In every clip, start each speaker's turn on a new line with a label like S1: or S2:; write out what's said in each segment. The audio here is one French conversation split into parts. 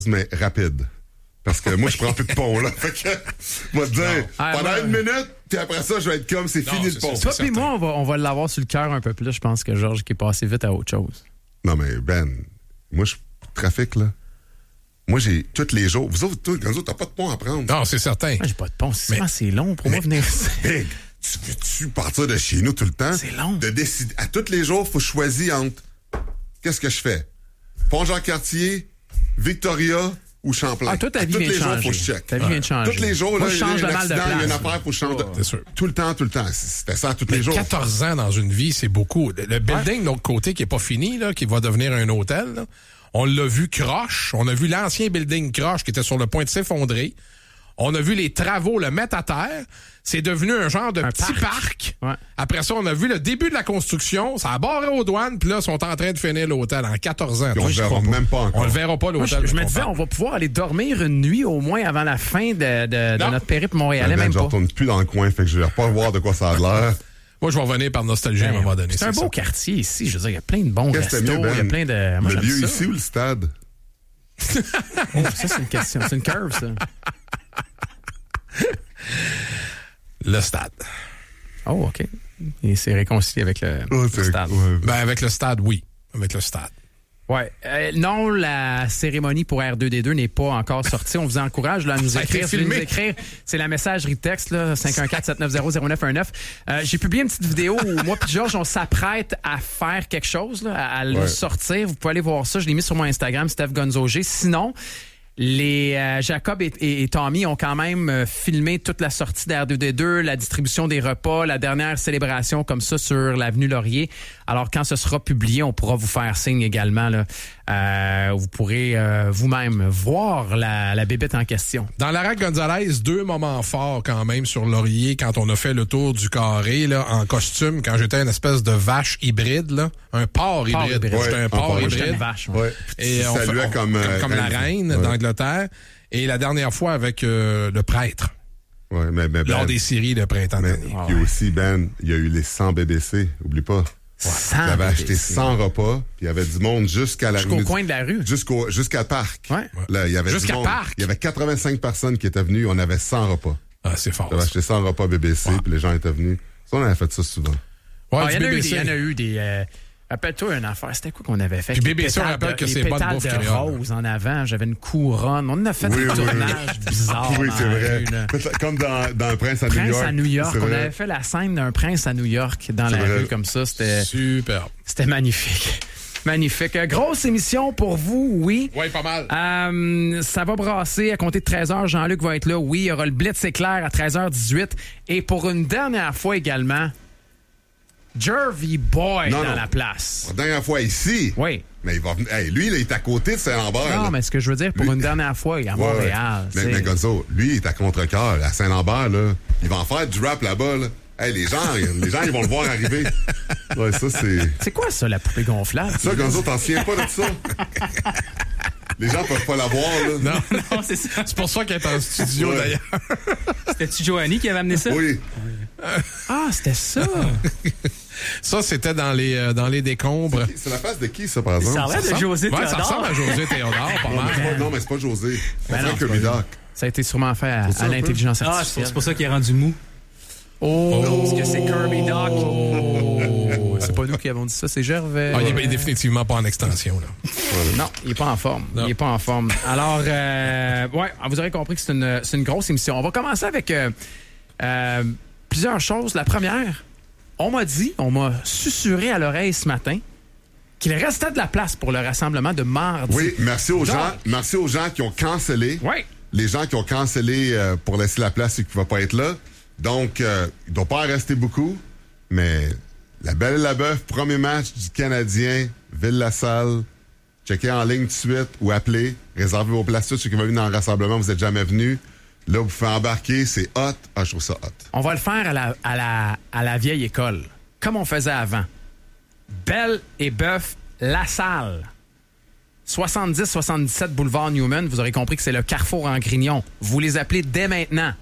S1: mais rapide. Parce que moi, je prends plus de pont, là. Fait que, moi, te dire, pendant une minute, puis après ça, je vais être comme, c'est fini le pont.
S2: Toi puis moi, on va l'avoir sur le cœur un peu plus, je pense, que Georges qui est passé vite à autre chose.
S1: Non, mais Ben, moi, je trafic, là. Moi, j'ai tous les jours. Vous autres, t'as pas de pont à prendre.
S3: Non, c'est certain.
S2: Moi, j'ai pas de pont. C'est long pour moi venir ici.
S1: Big, tu veux-tu partir de chez nous tout le temps?
S2: C'est long.
S1: De décider. À tous les jours, faut choisir entre qu'est-ce que je fais? Pont-Jean-Cartier, Victoria ou Champlain.
S2: Ah, toi, ta vie vient de changer.
S1: Tous les jours, faut que je check.
S2: Ta vie vient de changer.
S1: Tous les jours,
S2: moi,
S1: là,
S2: je change
S1: il y a
S2: de
S1: un
S2: mal de
S1: accident, il y a une
S2: place.
S1: affaire, faut que je change de...
S3: C'est sûr.
S1: Tout le temps. C'était ça tous les jours.
S3: 14 ans dans une vie, c'est beaucoup. Le building de l'autre côté qui est pas fini, là, qui va devenir un hôtel, là, on l'a vu croche. On a vu l'ancien building croche qui était sur le point de s'effondrer. On a vu les travaux le mettre à terre. C'est devenu un genre de petit parc.
S2: Ouais.
S3: Après ça, on a vu le début de la construction. Ça a barré aux douanes. Puis là, ils sont en train de finir l'hôtel en 14 ans.
S1: On le verra même pas encore.
S3: On le verra pas, l'hôtel.
S2: Moi, je me disais, on va pouvoir aller dormir une nuit au moins avant la fin de notre périple montréalais, même
S1: Je
S2: pas.
S1: retourne plus dans le coin, fait que je vais pas voir de quoi ça a l'air.
S3: Moi, je vais revenir par nostalgie à un moment donné.
S2: C'est un beau quartier ici. Je veux dire, il y a plein de bons
S1: Qu'est-ce que
S2: restos.
S1: t'as mieux, Ben?
S2: Il y a plein de... Moi,
S1: Le
S2: j'aime
S1: lieu
S2: ça.
S1: ici ou le stade?
S2: Oh, ça, c'est une question. C'est une curve, ça.
S3: Le stade.
S2: Oh, OK. Il s'est réconcilié avec le stade.
S1: Ouais.
S3: Ben, avec le stade, oui. Avec le stade.
S2: Ouais. Non, la cérémonie pour R2D2 n'est pas encore sortie. On vous encourage là, à nous
S3: Ça a été
S2: écrire.
S3: filmé.
S2: C'est la messagerie texte, là, 514-790-0919. J'ai publié une petite vidéo où moi et Georges, on s'apprête à faire quelque chose, là, à le sortir. Vous pouvez aller voir ça. Je l'ai mis sur mon Instagram, Steph Gonzogé. Sinon, les Jacob et Tommy ont quand même filmé toute la sortie d'R2D2, la distribution des repas, la dernière célébration comme ça sur l'avenue Laurier. Alors, quand ce sera publié, on pourra vous faire signe également. Là, vous pourrez vous-même voir la bébête en question.
S3: Dans Lara Gonzalez, 2 moments forts quand même sur Laurier quand on a fait le tour du carré là, en costume, quand j'étais une espèce de vache hybride, là, un porc hybride.
S2: hybride.
S3: J'étais un porc
S1: Ouais,
S3: hybride.
S2: J'étais une vache. Ouais.
S1: Ouais.
S3: Et
S1: Tu
S3: on
S1: saluais
S3: fait-
S1: comme
S3: la reine d'Angleterre. Et la dernière fois avec le prêtre,
S1: Ouais, mais
S3: lors
S1: Ben,
S3: des séries de printemps
S1: mais,
S3: dernier.
S1: puis aussi, Ben, il y a eu les 100 BBC, oublie pas. J'avais acheté 100 repas, puis il y avait du monde jusqu'à la
S2: Jusqu'au
S1: rue-
S2: coin de la rue.
S1: Jusqu'à le parc.
S2: Ouais.
S1: Là, il y avait du
S3: Jusqu'à
S1: monde.
S3: parc.
S1: Il y avait 85 personnes qui étaient venues, on avait 100 repas.
S3: Ah, c'est fort.
S1: J'avais
S3: ça.
S1: acheté 100 repas BBC, puis les gens étaient venus. Ça, on avait fait ça souvent.
S3: Ouais,
S2: Il
S3: du
S2: y
S3: BBC.
S2: en a eu des... Rappelle-toi une affaire, c'était quoi qu'on avait fait?
S3: Puis
S2: Les
S3: BBC, on
S2: pétales
S3: rappelle que
S2: les
S3: c'est pas de
S2: pétales
S3: bouffe
S2: de
S3: créole.
S2: rose en avant, j'avais une couronne. On en a fait
S1: Oui,
S2: un
S1: oui,
S2: tournage bizarre.
S1: Oui,
S2: dans
S1: c'est
S2: la
S1: vrai.
S2: rue, là.
S1: Comme dans Prince à New York.
S2: Prince à New York.
S1: C'est
S2: On
S1: vrai.
S2: avait fait la scène d'un prince à New York dans la
S1: vrai.
S2: rue comme ça.
S3: Super.
S2: C'était magnifique. Magnifique. Grosse émission pour vous, oui.
S3: Oui, pas mal.
S2: Ça va brasser à compter de 13h. Jean-Luc va être là. Oui, il y aura le Blitz éclair à 13h18. Et pour une dernière fois également, Jervy Boy
S1: Non,
S2: dans
S1: non.
S2: la place.
S1: La dernière fois ici.
S2: Oui.
S1: Mais il va venir. Hey, lui, là, il est à côté de Saint-Lambert.
S2: Non,
S1: là.
S2: mais ce que je veux dire, pour
S1: Lui-
S2: une dernière fois, à
S1: Ouais,
S2: Montréal.
S1: ouais.
S2: c'est-
S1: Mais Gonzo, lui, il est à contre-cœur, à Saint-Lambert, là. Il va en faire du rap là-bas, là. Hey, les gens, ils vont le voir arriver. Ouais, ça, c'est.
S2: C'est quoi ça, la poupée gonflable?
S1: Ça, Gonzo, t'en souviens pas de ça? Les gens peuvent pas la voir, là.
S3: Non,
S4: Non, c'est ça.
S3: c'est pour ça qu'elle est en studio,
S1: Ouais.
S3: d'ailleurs.
S4: C'était-tu Joanie qui avait amené ça?
S1: Oui.
S2: Ah, c'était ça!
S3: Ça, c'était dans les décombres.
S1: C'est la face de qui, ça, par exemple?
S4: Ça a l'air de
S3: ressemble-
S4: José
S3: Ouais, ça
S4: Théodore.
S3: ressemble à José Théodore, pas
S1: Non,
S3: mal.
S1: mais c'est pas- non, mais c'est pas José. On
S2: Ben
S1: dirait
S2: non,
S1: que
S2: c'est
S1: lui,
S2: pas
S1: Doc.
S2: Ça a été sûrement fait à
S1: ça un peu?
S2: l'intelligence
S4: Ah,
S2: artificielle.
S4: c'est pour ça qu'il est rendu mou.
S2: Oh!
S4: Parce que c'est Kirby Doc.
S2: Oh! C'est pas nous qui avons dit ça, c'est Gervais.
S3: Ah, il est définitivement pas en extension, là.
S2: Non, il est pas en forme.
S3: Non.
S2: Il est pas en forme. Alors, ouais, vous aurez compris que c'est une grosse émission. On va commencer avec plusieurs choses. La première, on m'a susurré à l'oreille ce matin qu'il restait de la place pour le rassemblement de mardi.
S1: Oui, merci aux
S2: Donc-
S1: gens. Merci aux gens qui ont cancellé.
S2: Oui.
S1: Les gens qui ont cancellé pour laisser la place et qui ne vont pas être là. Donc, il ne doit pas en rester beaucoup. Mais la Belle et la Bœuf, premier match du Canadien, Ville-la-Salle. Checkez en ligne tout de suite ou appelez. Réservez vos places. Tous ceux qui vont venir dans le rassemblement, vous n'êtes jamais venus. Là, vous pouvez embarquer. C'est hot. Ah, je trouve ça hot.
S2: On va le faire à la vieille école, comme on faisait avant. Belle et Bœuf, la salle. 70-77 boulevard Newman. Vous aurez compris que c'est le Carrefour en Grignon. Vous les appelez dès maintenant.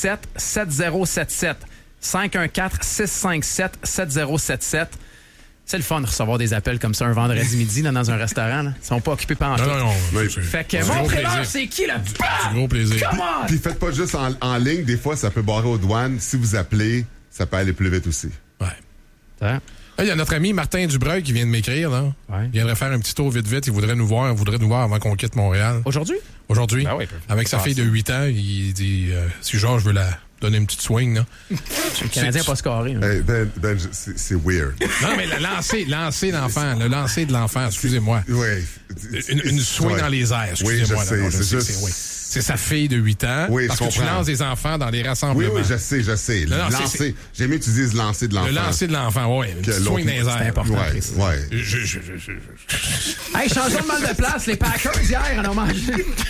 S2: 514-657-7077. 514-657-7077. C'est le fun de recevoir des appels comme ça un vendredi midi là, dans un restaurant. Là. Ils sont pas occupés pendant tout.
S3: Non.
S2: Fait que montrez-leur, c'est qui là?
S3: Du gros plaisir.
S2: Come on!
S1: Puis faites pas juste en ligne. Des fois, ça peut barrer aux douanes. Si vous appelez, ça peut aller plus vite aussi.
S3: Ouais. Il y a notre ami Martin Dubreuil qui vient de m'écrire. Là.
S2: Ouais.
S3: Il viendrait faire un petit tour vite. Il voudrait nous voir avant qu'on quitte Montréal.
S2: Aujourd'hui?
S3: Aujourd'hui.
S2: Ben oui,
S3: avec sa fille de 8 ans, il dit si Georges veut la donner une petite swing. Là.
S2: Le Canadien n'a pas scoré. Hein.
S1: Hey, Ben, c'est weird.
S3: Non, mais le lancer d'enfant. Le lancer de l'enfant, excusez-moi.
S1: Oui.
S3: Une swing dans les airs, excusez-moi.
S1: Oui, je sais.
S3: Oui. C'est sa fille de 8 ans.
S1: Oui,
S3: parce
S1: je
S3: que tu
S1: comprends.
S3: lances des enfants dans les rassemblements.
S1: Oui, je sais.
S3: Non,
S1: lancer. J'aime mieux que tu dises lancer de l'enfant.
S3: Le lancer de l'enfant, oui. Une petite swing dans les airs.
S2: C'est important.
S1: Ouais.
S2: Hey, changeons de mal de place. Les Packers, hier, en ont mangé.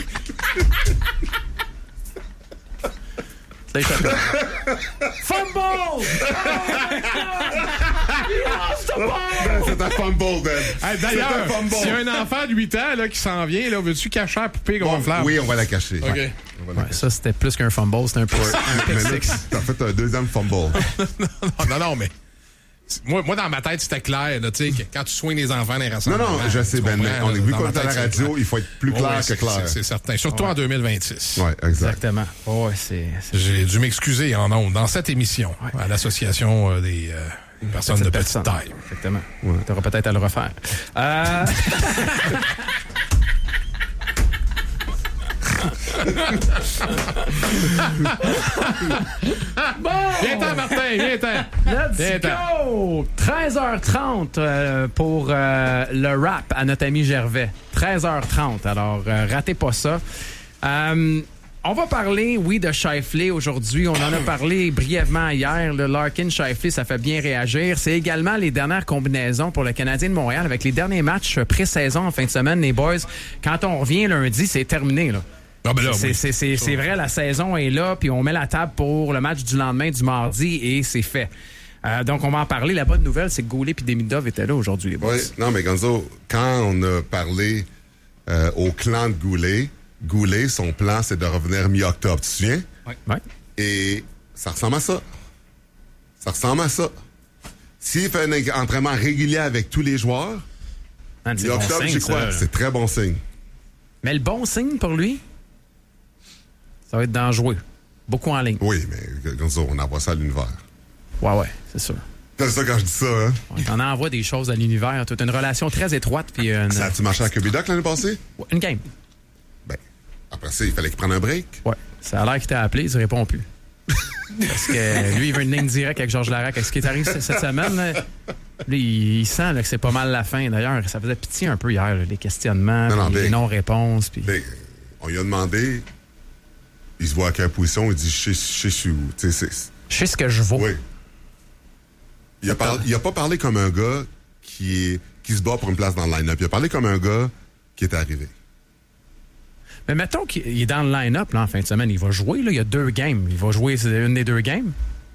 S2: C'est Fumble! Oh my God! He lost the ball!
S1: C'est un fumble, Ben.
S3: Hey, d'ailleurs, s'il y a un enfant de 8 ans là, qui s'en vient, là, veux-tu cacher la poupée gonflable?
S1: Oui, on va la cacher.
S3: OK.
S2: Ouais, ça, c'était plus qu'un fumble, c'était un pick six.
S1: T'as fait un deuxième fumble.
S3: non, mais... Moi, dans ma tête, c'était clair, là, tu sais, quand tu soignes les enfants dans les rassemblements.
S1: Non, je sais, Ben, mais on est vu comme à la radio, il faut être plus clair que clair.
S3: C'est certain. Surtout en 2026.
S1: Oui, exact.
S2: Exactement. Ouais,
S3: J'ai dû m'excuser en ondes dans cette émission à l'association des personnes de petite taille.
S2: Exactement. Ouais. Tu auras peut-être à le refaire.
S3: Viens-t'en, Martin, viens-t'en.
S2: Let's go! 13h30 pour le rap à notre ami Gervais. 13h30, alors ratez pas ça. On va parler, oui, de Scheifele aujourd'hui. On en a parlé brièvement hier. Le Larkin-Scheifele, ça fait bien réagir. C'est également les dernières combinaisons pour le Canadien de Montréal avec les derniers matchs pré-saison en fin de semaine. Les boys, quand on revient lundi, c'est terminé, là.
S3: Ah ben là,
S2: c'est vrai, la saison est là, puis on met la table pour le match du lendemain, du mardi, et c'est fait. Donc, on va en parler. La bonne nouvelle, c'est que Goulet et Demidov étaient là aujourd'hui, les boys.
S1: Oui, non, mais Gonzo, quand on a parlé au clan de Goulet, son plan, c'est de revenir mi-octobre, tu te souviens?
S2: Oui.
S1: Et ça ressemble à ça. S'il fait un entraînement régulier avec tous les joueurs, mi-octobre, j'y crois. C'est très bon signe.
S2: Mais le bon signe pour lui, ça va être d'en jouer. Beaucoup en ligne.
S1: Oui, mais Gonzo, on envoie ça à l'univers.
S2: Ouais, c'est sûr.
S1: C'est ça quand je dis ça, hein?
S2: Ouais, on envoie des choses à l'univers. Tu as une relation très étroite. Puis
S1: Ça a-tu marché à Kubidoc l'année passée?
S2: Ouais, une game.
S1: Ben, après ça, il fallait qu'il prenne un break.
S2: Ouais. Ça a l'air qu'il t'a appelé, il ne répond plus. Parce que lui, il veut une ligne directe avec Georges Larac. Ce qui est arrivé cette semaine, là, lui, il sent là, que c'est pas mal la fin. D'ailleurs, ça faisait pitié un peu hier, là, les questionnements, les non-réponses. Puis...
S1: On lui a demandé, il se voit à quelle position, il dit je sais où.
S2: Je sais ce que je vaux.
S1: Oui. Il a pas parlé comme un gars qui se bat pour une place dans le line-up. Il a parlé comme un gars qui est arrivé.
S2: Mais mettons qu'il est dans le line-up là, en fin de semaine. Il va jouer. Là, il y a 2 games. Il va jouer une des 2 games.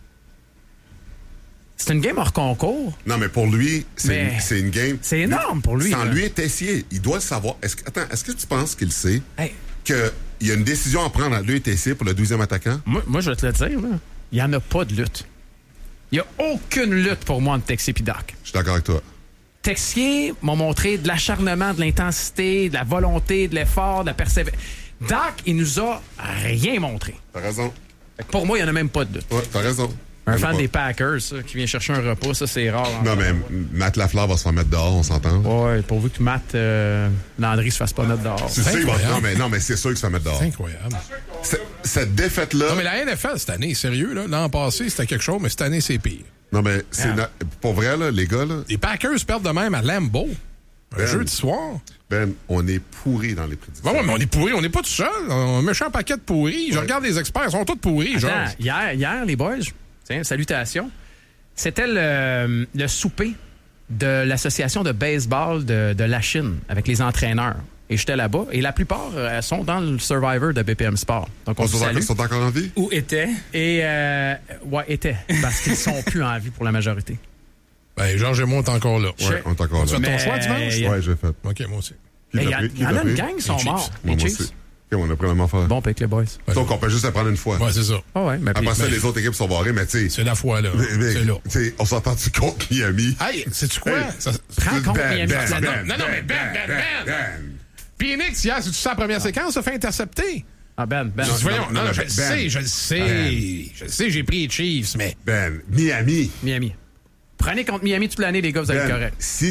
S2: C'est une game hors concours.
S1: Non, mais pour lui, c'est une game.
S2: C'est énorme pour lui.
S1: Sans lui est Tessier. Il doit le savoir. Est-ce que tu penses qu'il sait qu'il y a une décision à prendre à lui et Tessier pour le 12e attaquant?
S2: Moi, je vais te le dire. Là. Il n'y en a pas de lutte. Il n'y a aucune lutte pour moi entre Texier et Doc.
S1: Je suis d'accord avec toi.
S2: Texier m'a montré de l'acharnement, de l'intensité, de la volonté, de l'effort, de la persévérance. Doc, il nous a rien montré.
S1: T'as raison.
S2: Pour moi, il n'y en a même pas de lutte.
S1: Ouais, t'as raison.
S2: Un fan des Packers, ça, qui vient chercher un repas, ça, c'est rare.
S1: Non, mais Matt Lafleur va se faire mettre dehors, on s'entend?
S2: Ouais, pourvu que Matt Landry se fasse pas mettre dehors.
S1: C'est sûr, non, mais c'est sûr qu'il se fait mettre dehors.
S3: C'est incroyable.
S1: Cette défaite-là...
S3: Non, mais la NFL, cette année, sérieux, là, l'an passé, c'était quelque chose, mais cette année, c'est pire.
S1: Non, mais c'est pour vrai, là, les gars, là...
S3: Les Packers perdent de même à Lambeau. Un jeudi soir.
S1: Ben, on est pourris dans les prédictions.
S3: Ouais, mais on est pourris. On n'est pas tout seul. On a un méchant paquet de pourris. Je regarde les experts. Ils sont tous pourris, genre.
S2: Hier, les boys, tiens, salutations. C'était le souper de l'association de baseball de la Chine avec les entraîneurs. Et j'étais là-bas. Et la plupart sont dans le Survivor de BPM Sport. Donc, on se salue.
S1: Ils sont encore en vie?
S4: Où étaient?
S2: Et, étaient. Parce qu'ils sont plus en vie pour la majorité.
S3: Ben, Georges et moi, on est encore là.
S1: Ouais, on est encore là.
S3: Tu as fait ton choix dimanche?
S1: Ouais, j'ai fait.
S3: OK, moi aussi.
S2: Il y en a une gang qui sont morts. Les Chiefs.
S1: OK, on a pris la même affaire.
S2: Bon pick, les boys.
S1: Donc, on peut juste la prendre une fois.
S3: Ouais, c'est ça.
S2: Oh, ouais, mais
S1: Après ça, les autres équipes sont barrées, mais tu sais...
S3: C'est la fois, là. C'est là.
S1: Tu sais, on s'entend-tu contre Miami?
S3: Hey, sais-tu quoi?
S1: Hey.
S2: prends compte Miami.
S3: Non, mais Ben. Phoenix, hier, c'est-tu ça la première séquence, ça fait intercepter?
S2: Ah, Ben.
S3: Voyons, non, je le
S1: Ben.
S3: sais, j'ai pris les Chiefs, mais...
S1: Ben, Miami.
S2: Prenez contre Miami toute l'année, les gars, vous allez être correct.
S1: Si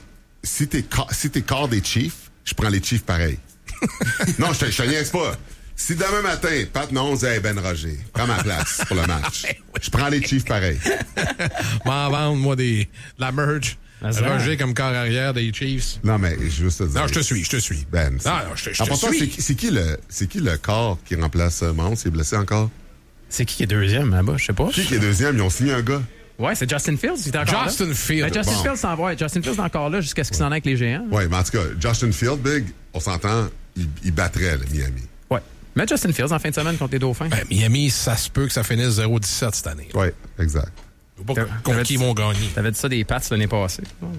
S1: t'es quart des Chiefs, je prends les Chiefs pareil. Non, je te niaise pas. Si demain matin, Pat Nons dit hey, Ben Roger, prends ma place pour le match. Je prends les Chiefs pareil.
S3: M'en vendre, moi, de la merge.
S2: Ça.
S3: Roger comme corps arrière des Chiefs.
S1: Non, mais je veux juste te dire.
S3: Non, je te suis.
S1: Ben,
S3: Non, je te
S1: pourtant,
S3: suis.
S1: c'est qui le corps qui remplace Mahomes? Il est blessé encore?
S2: C'est qui est deuxième là-bas? Je sais pas.
S1: Qui est deuxième? Ils ont signé un gars.
S2: Ouais, c'est Justin Fields. Il est encore
S3: Justin
S2: là.
S3: Fields.
S2: Ben, Justin
S1: Bon.
S2: Fields s'en va. Justin Fields est encore là jusqu'à ce qu'il s'en aille avec les géants.
S1: Oui, mais en tout cas, Justin Field, Big, on s'entend, il battrait le Miami.
S2: Ouais. Mais Justin Fields en fin de semaine contre les Dauphins.
S3: Ben, Miami, ça se peut que ça finisse 0-17 cette année.
S1: Oui, exact.
S3: Je sais pas contre qui ils vont gagner.
S2: T'avais dit ça des Pats l'année passée.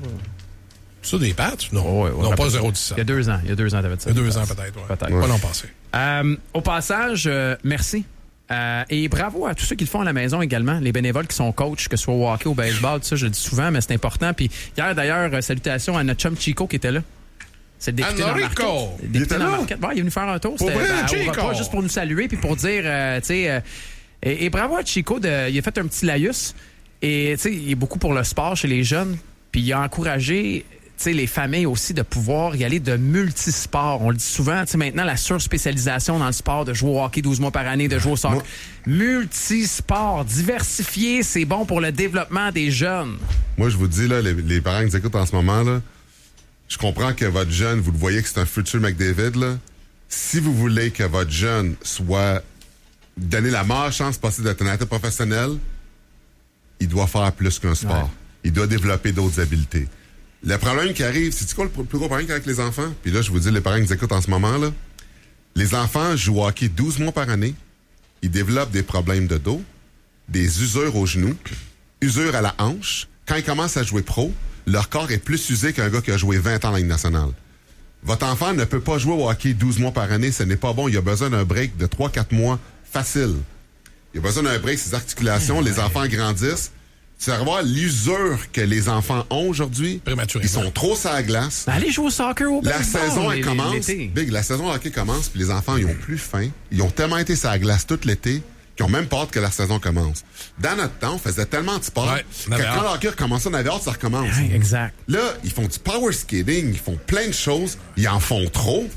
S3: Ça, des Pats? Non,
S2: Ouais,
S3: non pas
S2: Il y
S3: 0-17.
S2: a 2 ans. T'avais dit ça.
S3: Il y a 2 ans, peut-être. Ouais.
S2: Peut-être.
S3: Pas l'an passé.
S2: Au passage, merci. Et bravo à tous ceux qui le font à la maison également, les bénévoles qui sont coachs, que ce soit au hockey, au baseball, tout ça, je le dis souvent, mais c'est important. Puis hier, d'ailleurs, salutations à notre chum Chico qui était là. C'est le député dans la
S3: Enrico!
S2: marquette. Le député
S1: Il était
S2: dans la
S1: là?
S2: marquette. Ouais, il est venu faire un tour.
S3: Pour vrai,
S2: au
S3: Chico!
S2: repas, juste pour nous saluer puis pour dire, tu sais... et bravo à Chico, il a fait un petit laïus. Et tu sais, il est beaucoup pour le sport chez les jeunes. Puis il a encouragé... les familles aussi de pouvoir y aller de multisports. On le dit souvent, maintenant, la surspécialisation dans le sport, de jouer au hockey 12 mois par année, de jouer au soccer. Multisport, diversifié, c'est bon pour le développement des jeunes.
S1: Moi, je vous dis, là, les parents qui nous écoutent en ce moment, là, je comprends que votre jeune, vous le voyez que c'est un futur McDavid, là. Si vous voulez que votre jeune soit donné la meilleure chance possible d'être un athlète professionnel, il doit faire plus qu'un sport.
S2: Ouais.
S1: Il doit développer d'autres habiletés. Le problème qui arrive, c'est quoi le plus gros problème avec les enfants? Puis là, je vous dis, les parents qui nous écoutent en ce moment, là, les enfants jouent au hockey 12 mois par année. Ils développent des problèmes de dos, des usures aux genoux, usures à la hanche. Quand ils commencent à jouer pro, leur corps est plus usé qu'un gars qui a joué 20 ans en Ligue nationale. Votre enfant ne peut pas jouer au hockey 12 mois par année. Ce n'est pas bon. Il a besoin d'un break de 3-4 mois facile. Il a besoin d'un break, ses articulations. Les enfants grandissent. Tu vas voir l'usure que les enfants ont aujourd'hui.
S3: Prématurément.
S1: Ils sont trop sur la glace.
S2: Allez jouer au soccer au
S1: La
S2: baseball,
S1: saison, elle commence.
S2: l'été.
S1: Big, la saison de hockey commence, puis les enfants, ils ont plus faim. Ils ont tellement été sur la glace tout l'été qu'ils ont même pas hâte que la saison commence. Dans notre temps, on faisait tellement de sport
S3: Ouais,
S1: que
S3: on avait
S1: quand le hockey recommençait, on avait hâte que ça recommence.
S2: Ouais, exact.
S1: Là, ils font du power skating, ils font plein de choses, ils en font trop.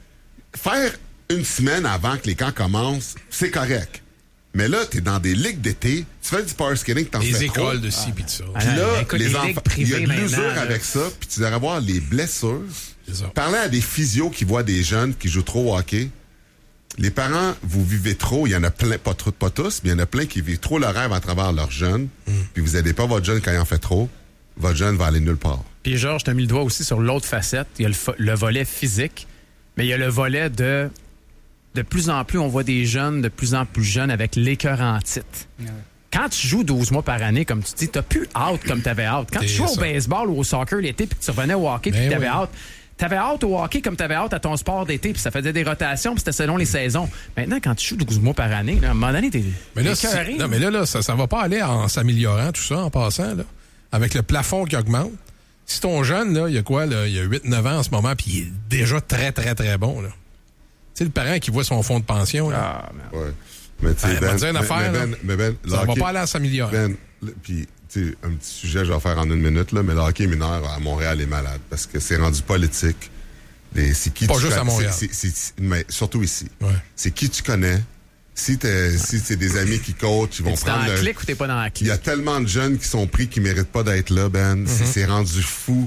S1: Faire une semaine avant que les camps commencent, c'est correct. Mais là, t'es dans des ligues d'été, tu fais du power skating, t'en
S3: Les
S1: fais trop.
S3: écoles de ci pis de ça.
S1: Puis là,
S2: écoute,
S1: les
S2: les
S1: enfants,
S2: ligues
S1: il y a
S2: privées
S1: de l'usure
S2: maintenant,
S1: avec ça, puis tu devrais voir les blessures.
S3: C'est ça.
S1: Parler à des physios qui voient des jeunes qui jouent trop au hockey. Les parents, vous vivez trop, il y en a plein, pas tous, mais il y en a plein qui vivent trop le rêve à travers leurs jeunes, puis vous aidez pas votre jeune quand il en fait trop, votre jeune va aller nulle part.
S2: Puis Georges, t'as mis le doigt aussi sur l'autre facette. Il y a le volet physique, mais il y a le volet de plus en plus, on voit des jeunes de plus en plus jeunes avec l'écœur en titre. Quand tu joues 12 mois par année, comme tu dis, t'as plus hâte comme t'avais hâte. Quand tu joues au baseball ou au soccer l'été, puis que tu revenais au hockey, puis que t'avais hâte, t'avais hâte au hockey comme t'avais hâte à ton sport d'été, puis ça faisait des rotations, puis c'était selon les saisons. Maintenant, quand tu joues 12 mois par année, là, à un moment donné, t'es écœuré.
S3: Non, mais là, ça va pas aller en s'améliorant, tout ça, en passant, là. Avec le plafond qui augmente. Si ton jeune, là, il y a quoi, là? Il y a 8-9 ans en ce moment, puis il est déjà très, très, très bon, là. Tu sais, le parent qui voit son fonds de pension, là.
S2: Ah, merde.
S1: Ouais. Mais tu sais,
S3: Ben, on va dire une affaire, là.
S1: Ben, le
S3: Ça va
S1: hockey-
S3: pas aller à s'améliorer.
S1: Ben, puis, tu sais, un petit sujet, je vais faire en une minute, là, mais le hockey mineur à Montréal est malade parce que c'est rendu politique. C'est qui
S3: Pas
S1: tu
S3: juste à
S1: connais-
S3: Montréal.
S1: mais surtout ici.
S3: Ouais.
S1: C'est qui tu connais. Si c'est des amis qui coachent, ils vont
S2: T'es dans
S1: prendre
S2: la
S1: le...
S2: clique ou t'es pas dans la
S1: Il
S2: clique?
S1: y a tellement de jeunes qui sont pris qui méritent pas d'être là, Ben. C'est rendu fou.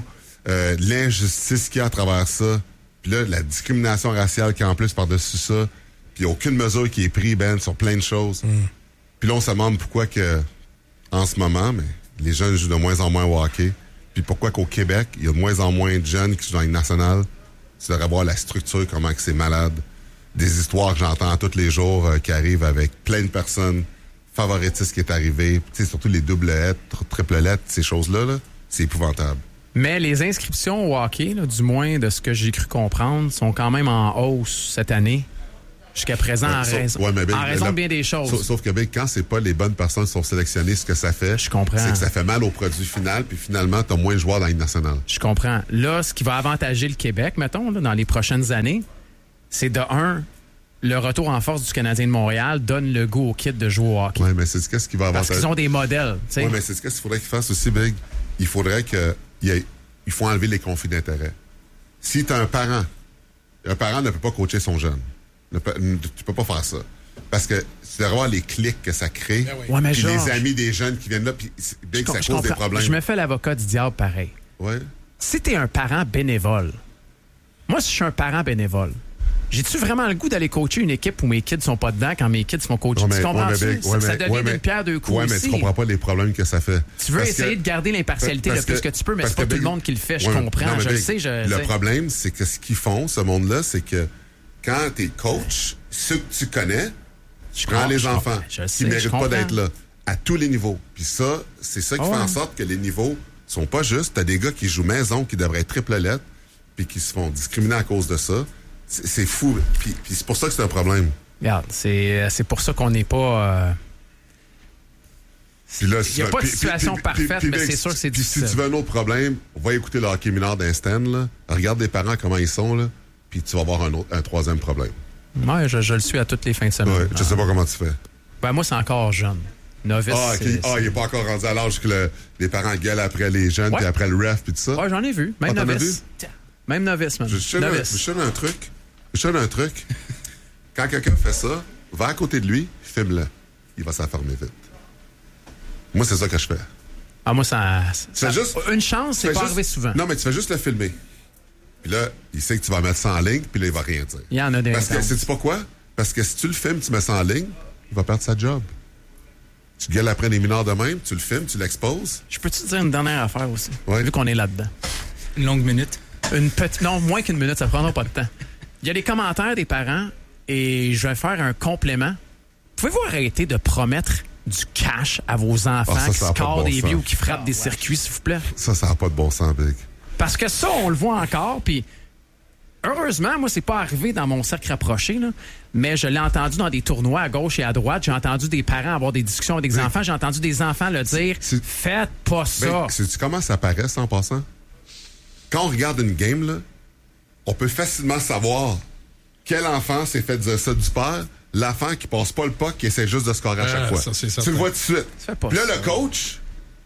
S1: L'injustice qu'il y a à travers ça. Puis là, la discrimination raciale qui est en plus par-dessus ça. Puis aucune mesure qui est prise, Ben, sur plein de choses. Puis là, on se demande pourquoi que, en ce moment, mais les jeunes jouent de moins en moins au hockey. Puis pourquoi qu'au Québec, il y a de moins en moins de jeunes qui jouent dans la Ligue nationale. Tu devrais voir la structure, comment que c'est malade. Des histoires que j'entends tous les jours qui arrivent avec plein de personnes favoritistes qui est arrivé. Tu sais, surtout les double lettres, triple lettres, ces choses-là, là, c'est épouvantable.
S2: Mais les inscriptions au hockey, là, du moins de ce que j'ai cru comprendre, sont quand même en hausse cette année. jusqu'à présent en raison de bien des choses.
S1: Sauf que quand c'est pas les bonnes personnes qui sont sélectionnées, ce que ça fait,
S2: je comprends.
S1: C'est que ça fait mal au produit final, puis finalement, t'as moins de joueurs dans la Ligue nationale.
S2: Je comprends. Là, ce qui va avantager le Québec, mettons, là, dans les prochaines années, c'est de le retour en force du Canadien de Montréal donne le goût aux kids de jouer au hockey.
S1: Oui, mais c'est ce qui va avantager.
S2: Parce qu'ils ont des modèles.
S1: Oui, mais c'est ce qu'il faudrait qu'ils fassent aussi, Big. Il faudrait il faut enlever les conflits d'intérêts. Si tu as un parent ne peut pas coacher son jeune. Tu peux pas faire ça. Parce que tu dois voir les clics que ça crée.
S2: Ouais, mais
S1: puis les amis des jeunes qui viennent là, puis Big, ça cause des problèmes.
S2: Je me fais l'avocat du diable pareil.
S1: Ouais.
S2: Si tu es un parent bénévole, moi, si je suis un parent bénévole, j'ai-tu vraiment le goût d'aller coacher une équipe où mes kids sont pas dedans quand mes kids se font coacher? Tu comprends-tu? Ça devient une pierre deux coups aussi.
S1: Oui, mais tu comprends pas les problèmes que ça fait.
S2: Tu veux essayer de garder l'impartialité le plus que tu peux, mais c'est pas tout le monde qui le fait. Je comprends, je le sais.
S1: Le problème, c'est que ce qu'ils font, ce monde-là, c'est que quand t'es coach, ceux que tu connais, tu prends les enfants qui méritent pas d'être là, à tous les niveaux. Puis ça, c'est ça qui fait en sorte que les niveaux sont pas justes. T'as des gars qui jouent maison, qui devraient être triple lettres, puis qui se font discriminer à cause de ça. C'est fou. Puis c'est pour ça que c'est un problème.
S2: Regarde, c'est pour ça qu'on n'est pas... Il n'y a pas de situation parfaite, mais c'est sûr que c'est difficile.
S1: Si tu veux un autre problème, va écouter le hockey mineur d'Instan, là. Regarde les parents comment ils sont, là, puis tu vas avoir un troisième problème.
S2: Oui, je le suis à toutes les fins de semaine.
S1: Ouais, je sais pas comment tu fais.
S2: Ben moi, c'est encore jeune. Novice.
S1: Il n'est pas encore rendu à l'âge que les parents gueulent après les jeunes, puis après le ref, puis tout ça.
S2: Oui, j'en ai vu. Même novice. Même novice, man.
S1: Je te donne un truc. Quand quelqu'un fait ça, va à côté de lui, filme-le. Il va s'affarmer vite. Moi, c'est ça que je fais.
S2: Ah, moi, ça
S1: juste,
S2: une chance, c'est pas arrivé souvent.
S1: Non, mais tu fais juste le filmer. Puis là, il sait que tu vas mettre ça en ligne, puis là, il va rien dire.
S2: Il y en a des...
S1: Parce que, sais-tu pas quoi? Parce que si tu le filmes, tu mets ça en ligne, il va perdre sa job. Tu gueules après les mineurs de même, tu le filmes, tu l'exposes.
S2: Je peux-tu te dire une dernière affaire aussi?
S1: Ouais.
S2: Vu qu'on est là-dedans.
S4: Une longue minute?
S2: Non, moins qu'une minute, ça prendra pas de temps. Il y a des commentaires des parents et je vais faire un complément. Pouvez-vous arrêter de promettre du cash à vos enfants qui scorent des buts ou qui frappent des circuits, s'il vous plaît?
S1: Ça n'a pas de bon sens, Big.
S2: Parce que ça, on le voit encore, puis heureusement, moi, c'est pas arrivé dans mon cercle rapproché, là, mais je l'ai entendu dans des tournois à gauche et à droite. J'ai entendu des parents avoir des discussions avec des enfants. J'ai entendu des enfants le dire, faites pas ça.
S1: Sais-tu comment ça paraît, ça, en passant? Quand on regarde une game, là, on peut facilement savoir quel enfant s'est fait dire ça du père, l'enfant qui passe pas le puck, qui essaie juste de scorer à chaque fois. Tu le vois tout de suite. Puis là, le coach,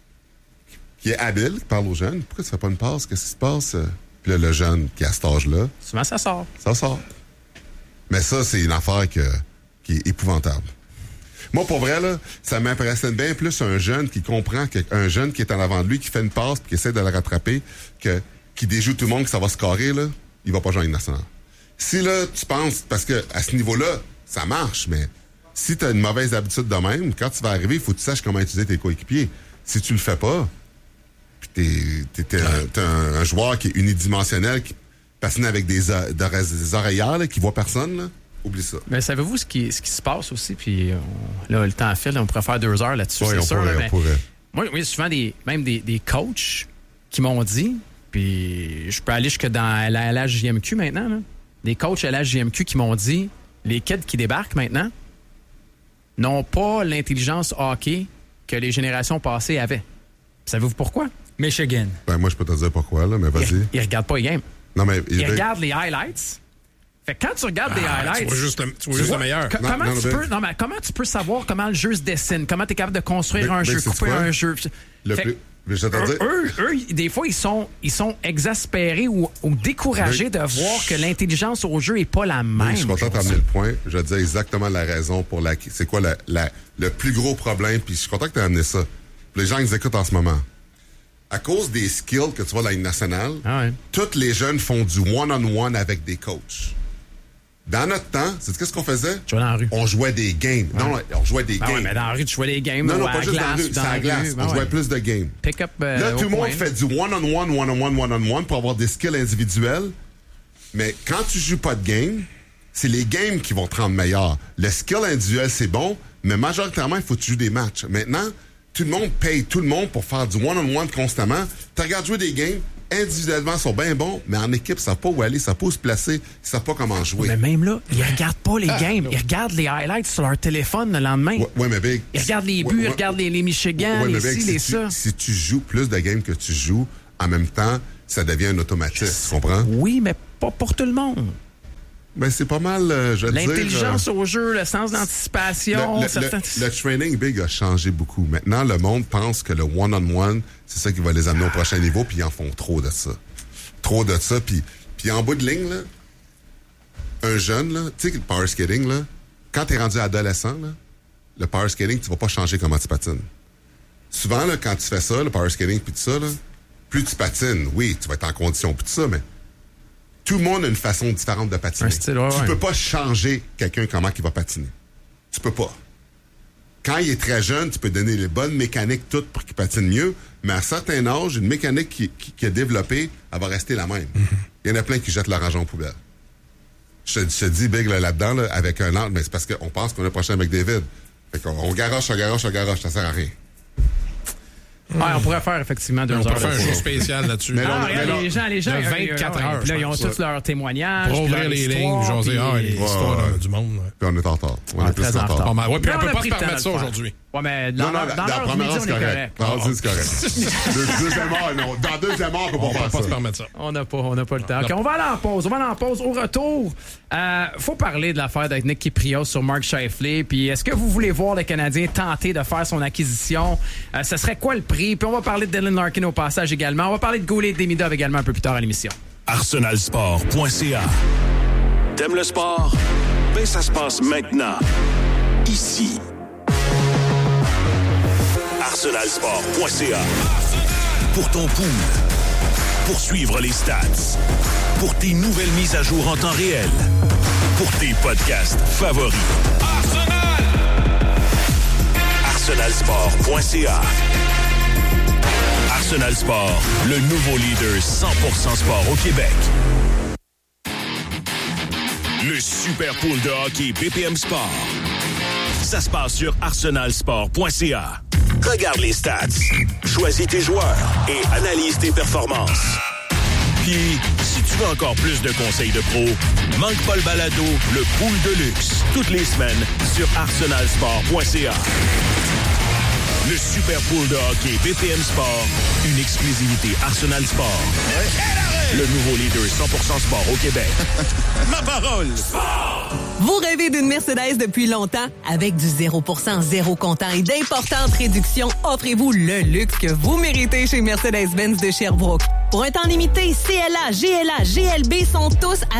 S1: qui est habile, qui parle aux jeunes, pourquoi tu fais pas une passe? Qu'est-ce qui se passe? Puis là, le jeune qui a cet âge-là...
S2: Souvent, ça sort.
S1: Ça sort. Mais ça, c'est une affaire qui est épouvantable. Moi, pour vrai, là, ça m'impressionne bien plus un jeune qui comprend qu'un jeune qui est en avant de lui, qui fait une passe puis qui essaie de le rattraper, qui déjoue tout le monde, que ça va scorer, là, il va pas jouer en Ligue nationale. Si, là, tu penses... Parce que à ce niveau-là, ça marche, mais si tu as une mauvaise habitude de même, quand tu vas arriver, il faut que tu saches comment utiliser tes coéquipiers. Si tu le fais pas, puis t'es un joueur qui est unidimensionnel, qui patine avec des oreillères, là, qui voit personne, là, oublie ça.
S2: Mais savez-vous ce qui se passe aussi? Puis là, le temps file, on pourrait faire 2 heures là-dessus,
S1: oui,
S2: c'est sûr.
S1: On pourrait.
S2: Moi, il y a souvent des coachs qui m'ont dit, puis je peux aller jusque dans la LHJMQ maintenant, là, des coachs à LHJMQ qui m'ont dit, les kids qui débarquent maintenant n'ont pas l'intelligence hockey que les générations passées avaient. Savez-vous pourquoi?
S4: Michigan.
S1: Ben, moi, je peux te dire pourquoi, là, mais vas-y.
S2: Ils regardent pas les games.
S1: Non, mais
S2: ils regardent les highlights. Fait que quand tu regardes les highlights...
S3: Tu vois juste le meilleur.
S2: Comment tu peux savoir comment le jeu se dessine? Comment tu es capable de construire un jeu, couper un jeu? Eux, des fois, ils sont exaspérés ou découragés de voir que l'intelligence au jeu est pas la même.
S1: Je suis content d'amener le point. Je vais te dire exactement la raison pour c'est quoi le plus gros problème. Puis je suis content que tu aies amené ça. Pour les gens qui nous écoutent en ce moment. À cause des skills que tu vois dans la Ligue nationale, tous les jeunes font du one-on-one avec des coachs. Dans notre temps, c'est qu'est-ce qu'on faisait?
S2: Jouais dans la rue.
S1: On jouait des games. Ouais. Non, on jouait des games.
S2: Ouais, mais dans la rue, tu jouais des games.
S1: Non, pas juste dans la rue. C'est à la glace. On jouait plus de games.
S2: Pick-up.
S1: Là, tout le monde fait du one-on-one pour avoir des skills individuels. Mais quand tu joues pas de game, c'est les games qui vont te rendre meilleur. Le skill individuel, c'est bon, mais majoritairement, il faut que tu joues des matchs. Maintenant, tout le monde paye tout le monde pour faire du one-on-one constamment. Tu regardes jouer des games, individuellement, ils sont bien bons, mais en équipe, ils savent pas où aller, ils savent pas où se placer, ils savent pas comment jouer.
S2: Mais même là, ils regardent pas les games. Ils regardent les highlights sur leur téléphone le lendemain.
S1: Ouais, mais Big.
S2: Ils regardent les buts, ils regardent les Michigan, les ci, les ça.
S1: Si tu joues plus de games que tu joues, en même temps, ça devient un automatisme, tu comprends?
S2: Oui, mais pas pour tout le monde.
S1: Ben, c'est pas mal, je veux dire...
S2: L'intelligence au jeu, le sens d'anticipation...
S1: Le training Big a changé beaucoup. Maintenant, le monde pense que le one-on-one, c'est ça qui va les amener au prochain niveau, puis ils en font trop de ça. Puis en bout de ligne, là, un jeune, là, tu sais, le power skating, là, quand t'es rendu adolescent, là, le power skating, tu vas pas changer comment tu patines. Souvent, là, quand tu fais ça, le power skating puis tout ça, là, plus tu patines, oui, tu vas être en condition puis tout ça, mais tout le monde a une façon différente de patiner.
S2: Un style, ouais,
S1: tu peux pas changer quelqu'un comment il va patiner. Tu peux pas. Quand il est très jeune, tu peux donner les bonnes mécaniques toutes pour qu'il patine mieux, mais à un certain âge, une mécanique qui est développée, elle va rester la même. Il y en a plein qui jettent leur argent aux poubelles. Je te dis, Big, là-dedans, là, avec un angle, mais c'est parce qu'on pense qu'on est prochain avec David. Fait qu'on garoche, ça sert à rien.
S2: Ouais, on pourrait faire effectivement 2 heures.
S3: On pourrait faire un jour spécial là-dessus.
S2: Les gens,
S3: de 24 heures.
S2: Là, ils ont tous leurs témoignages.
S3: Pour ouvrir les lignes, José, l'histoire du monde.
S1: Puis on est en retard.
S2: On est très en retard.
S3: Ouais, puis on peut pas se permettre ça aujourd'hui.
S2: Ouais, mais
S1: dans la première heure, c'est correct. C'est correct. Deuxième heure, non. Dans deuxième heure, on peut pas
S3: se permettre ça.
S2: On n'a pas le temps. OK, on va aller en pause. Au retour, faut parler de l'affaire avec Nick Kypreos sur Mark Scheifele. Puis est-ce que vous voulez voir le Canadien tenter de faire son acquisition? Ce serait quoi le prix? Puis on va parler de Dylan Larkin au passage également. On va parler de Goulet et Demidov également un peu plus tard à l'émission.
S5: arsenalsport.ca. T'aimes le sport? Ben ça se passe maintenant. Ici. arsenalsport.ca. Pour ton pool. Pour suivre les stats. Pour tes nouvelles mises à jour en temps réel. Pour tes podcasts favoris. Arsenal! arsenalsport.ca. Arsenal Sport, le nouveau leader 100% sport au Québec. Le Super Pool de hockey BPM Sport. Ça se passe sur arsenalsport.ca. Regarde les stats, choisis tes joueurs et analyse tes performances. Puis, si tu veux encore plus de conseils de pro, manque pas le balado, le Pool de luxe, toutes les semaines sur arsenalsport.ca. Le Super Pool de hockey BPM Sport, une exclusivité Arsenal Sport. Le nouveau leader 100% sport au Québec. Ma parole! Sport!
S6: Vous rêvez d'une Mercedes depuis longtemps? Avec du 0%, zéro comptant et d'importantes réductions, offrez-vous le luxe que vous méritez chez Mercedes-Benz de Sherbrooke. Pour un temps limité, CLA, GLA, GLB sont tous à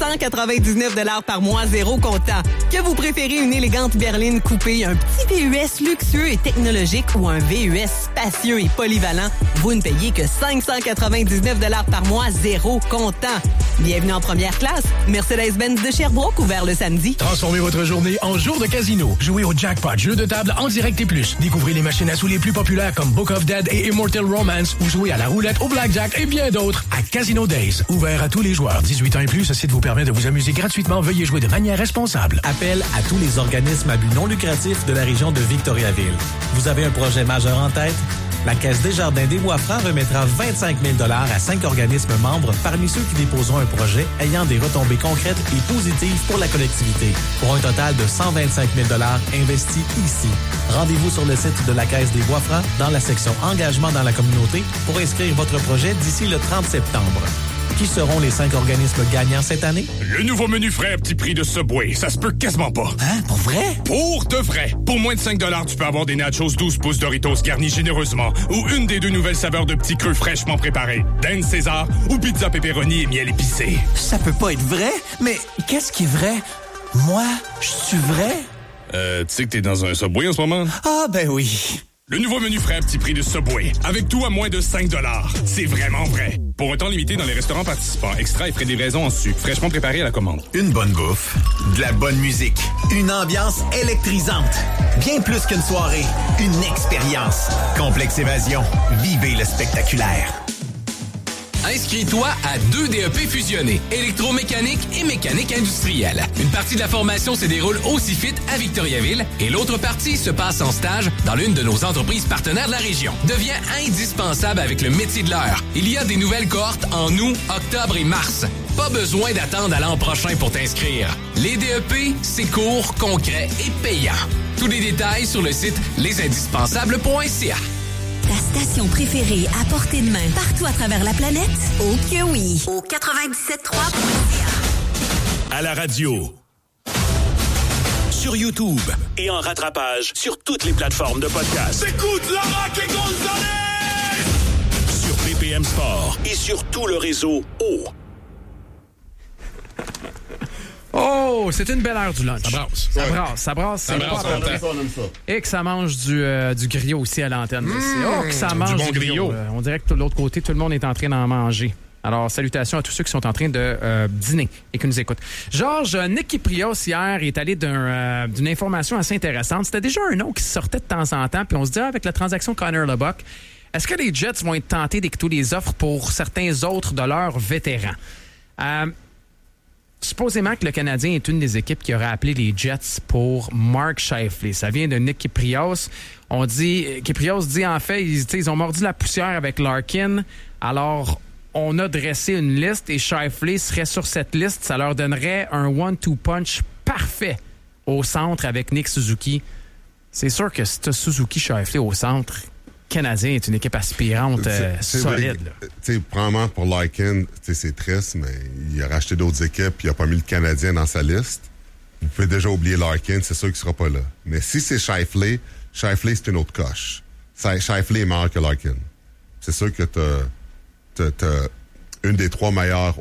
S6: 599 $ par mois, zéro comptant. Que vous préférez une élégante berline coupée, un petit VUS luxueux et technologique ou un VUS spacieux et polyvalent, vous ne payez que 599 $ par mois, zéro comptant. Bienvenue en première classe. Mercedes-Benz de Sherbrooke, ouvert le samedi.
S7: Transformez votre journée en jour de casino. Jouez au jackpot, jeu de table en direct et plus. Découvrez les machines à sous les plus populaires comme Book of Dead et Immortal Romance ou jouez à la roulette, au blackjack et bien d'autres à Casino Days. Ouvert à tous les joueurs. 18 ans et plus, ce site vous permet de vous amuser gratuitement. Veuillez jouer de manière responsable.
S8: Appel à tous les organismes à but non lucratif de la région de Victoriaville. Vous avez un projet majeur en tête? La Caisse Desjardins des Bois-Francs remettra 25 000 $ à 5 organismes membres parmi ceux qui déposeront un projet ayant des retombées concrètes et positives pour la collectivité. Pour un total de 125 000 $ investis ici. Rendez-vous sur le site de la Caisse des Bois-Francs dans la section Engagement dans la communauté pour inscrire votre projet d'ici le 30 septembre. Qui seront les 5 organismes gagnants cette année?
S9: Le nouveau menu frais à petit prix de Subway. Ça se peut quasiment pas.
S7: Hein? Pour vrai?
S9: Pour de vrai. Pour moins de 5 $, tu peux avoir des nachos 12 pouces Doritos garnis généreusement ou une des 2 nouvelles saveurs de petits creux fraîchement préparés. Dan César ou pizza pepperoni et miel épicé.
S7: Ça peut pas être vrai? Mais qu'est-ce qui est vrai? Moi, je suis vrai?
S9: Tu sais que t'es dans un Subway en ce moment?
S7: Ah, ben oui.
S9: Le nouveau menu frais à petit prix de Subway. Avec tout à moins de 5 $. C'est vraiment vrai. Pour un temps limité dans les restaurants participants, extra et frais de livraison en sucre, fraîchement préparé à la commande.
S10: Une bonne bouffe, de la bonne musique, une ambiance électrisante. Bien plus qu'une soirée, une expérience. Complexe Évasion, vivez le spectaculaire.
S11: Inscris-toi à 2 DEP fusionnés, électromécanique et mécanique industrielle. Une partie de la formation se déroule au CIFIT à Victoriaville et l'autre partie se passe en stage dans l'une de nos entreprises partenaires de la région. Deviens indispensable avec le métier de l'heure. Il y a des nouvelles cohortes en août, octobre et mars. Pas besoin d'attendre à l'an prochain pour t'inscrire. Les DEP, c'est court, concret et payant. Tous les détails sur le site lesindispensables.ca.
S12: Ta station préférée à portée de main partout à travers la planète? Oh que oui! Au 97.3.
S5: À la radio, sur YouTube et en rattrapage sur toutes les plateformes de podcast.
S9: Écoute la rock et Gonzalez!
S5: Sur BPM Sport et sur tout le réseau O.
S2: Oh, c'est une belle heure du lunch. Ça brasse.
S3: Ça brasse.
S2: Et que ça mange du griot aussi à l'antenne. Oh, que ça mange
S3: du bon
S2: griot. On dirait que de l'autre côté, tout le monde est en train d'en manger. Alors, salutations à tous ceux qui sont en train de dîner et qui nous écoutent. Georges, Nick Kyprios, hier, est allé d'une information assez intéressante. C'était déjà un nom qui sortait de temps en temps, puis on se dit, avec la transaction Connor Lubbock, est-ce que les Jets vont être tentés d'écouter les offres pour certains autres de leurs vétérans? Supposément que le Canadien est une des équipes qui aurait appelé les Jets pour Mark Scheifele. Ça vient de Nick Kyprios. Kyprios dit en fait, ils ont mordu la poussière avec Larkin. Alors, on a dressé une liste et Scheifele serait sur cette liste. Ça leur donnerait un 1-2 punch parfait au centre avec Nick Suzuki. C'est sûr que si tu as Suzuki-Scheifele au centre, Canadien est une équipe aspirante solide.
S1: Probablement pour Larkin, c'est triste, mais il a racheté d'autres équipes, il n'a pas mis le Canadien dans sa liste. Vous pouvez déjà oublier Larkin, c'est sûr qu'il ne sera pas là. Mais si c'est Scheifele, c'est une autre coche. Scheifele est meilleur que Larkin. C'est sûr que t'as une des 3 meilleures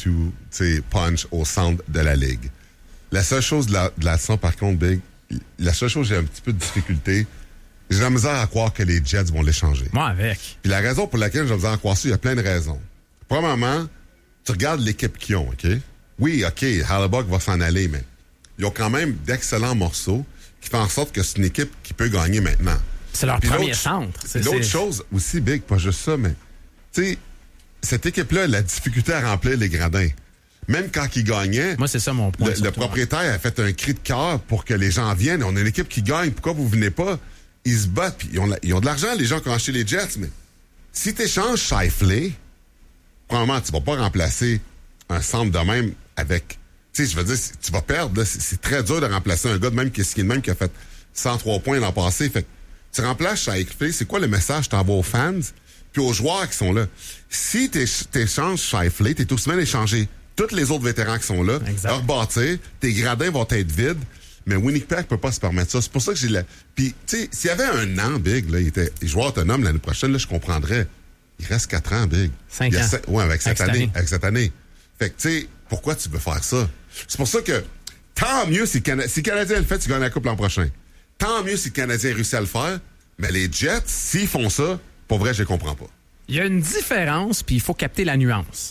S1: 1-2 punch au centre de la Ligue. La seule chose de la son, par contre, Big, la seule chose que j'ai un petit peu de difficulté, j'ai la misère à croire que les Jets vont l'échanger.
S2: Moi avec.
S1: Puis la raison pour laquelle j'ai la misère à croire ça, il y a plein de raisons. Premièrement, tu regardes l'équipe qu'ils ont, OK? Oui, OK, Hellebuyck va s'en aller, mais ils ont quand même d'excellents morceaux qui font en sorte que c'est une équipe qui peut gagner maintenant.
S2: C'est leur premier centre.
S1: L'autre chose aussi, Big, pas juste ça, mais tu sais, cette équipe-là a la difficulté à remplir les gradins. Même quand ils gagnaient,
S2: moi, c'est ça mon point.
S1: Le propriétaire a fait un cri de cœur pour que les gens viennent. On a une équipe qui gagne. Pourquoi vous venez pas? Ils se battent, puis ils ont de l'argent, les gens qui ont acheté les Jets, mais si tu échanges Scheifele, probablement, tu vas pas remplacer un centre de même avec... Tu sais, je veux dire, tu vas perdre. Là, c'est très dur de remplacer un gars de même qui a fait 103 points l'an passé. Fait que tu remplaces Scheifele, c'est quoi le message que tu envoies aux fans puis aux joueurs qui sont là? Si tu échanges Scheifele, tu es aussi bien d'échanger tous les autres vétérans qui sont là, leur rebâtir, tes gradins vont être vides. Mais Winnipeg peut pas se permettre ça. C'est pour ça que j'ai Puis, tu sais, s'il y avait un an, Big, là, il était joueur autonome l'année prochaine, là, je comprendrais. Il reste 4 ans, Big.
S2: 5 ans.
S1: Ouais, avec cette année. Fait que, tu sais, pourquoi tu veux faire ça? C'est pour ça que, tant mieux si le Canadien le fait, tu gagnes la Coupe l'an prochain. Tant mieux si le Canadien réussit à le faire. Mais les Jets, s'ils font ça, pour vrai, je les comprends pas.
S2: Il y a une différence, puis il faut capter la nuance.